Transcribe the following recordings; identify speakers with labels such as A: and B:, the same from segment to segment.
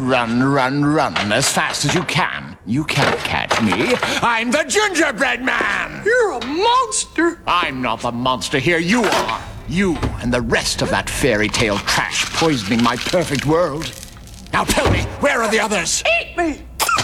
A: Run, run, run as fast as you can. You can't catch me. I'm the gingerbread man!
B: You're a monster!
A: I'm not the monster here. You are. You and the rest of that fairy tale trash poisoning my perfect world. Now tell me, where are the others?
B: Eat me!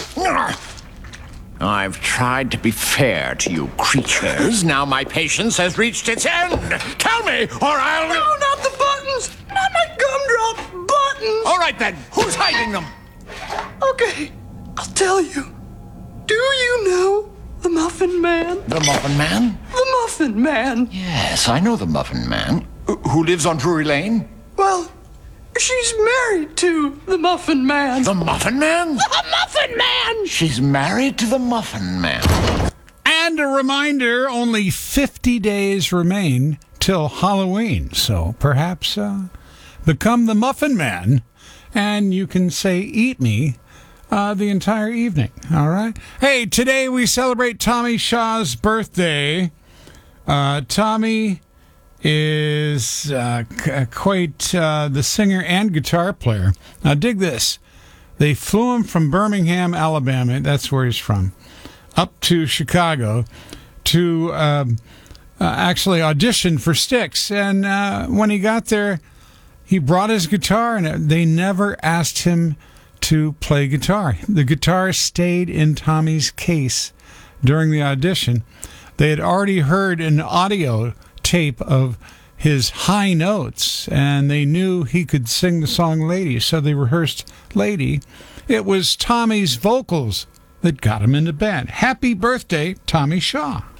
A: I've tried to be fair to you creatures. Now my patience has reached its end. Tell me, or I'll...
B: No, not the buttons! Not my gumdrop buttons!
A: All right then, who's hiding them?
B: Okay, I'll tell you. Do you know the Muffin Man?
A: The Muffin Man?
B: The Muffin Man!
A: Yes, I know the Muffin Man. Who lives on Drury Lane?
B: Well, she's married to the Muffin Man.
A: The Muffin Man?
B: The Muffin Man!
A: She's married to the Muffin Man.
C: And a reminder, only 50 days remain till Halloween. So perhaps become the Muffin Man, and you can say, eat me, the entire evening. All right? Hey, today we celebrate Tommy Shaw's birthday. Tommy is quite the singer and guitar player. Now, dig this. They flew him from Birmingham, Alabama, that's where he's from, up to Chicago to actually audition for Styx. And when he got there, he brought his guitar, and they never asked him to play guitar. The guitar stayed in Tommy's case during the audition. They had already heard an audio tape of his high notes, and they knew he could sing the song Lady, so they rehearsed Lady. It was Tommy's vocals that got him in the band. Happy birthday, Tommy Shaw.